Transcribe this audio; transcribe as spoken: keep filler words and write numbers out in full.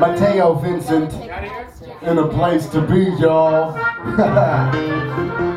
Mateo Vincent in a place to be, y'all.